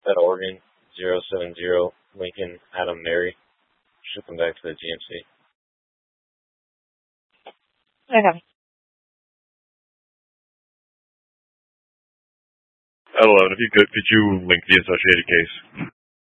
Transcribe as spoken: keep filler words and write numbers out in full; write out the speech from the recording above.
Buckhead, Oregon, zero seven zero, Lincoln, Adam, Mary. Ship them back to the G M C. Okay. Hello, if you could, could you link the associated case?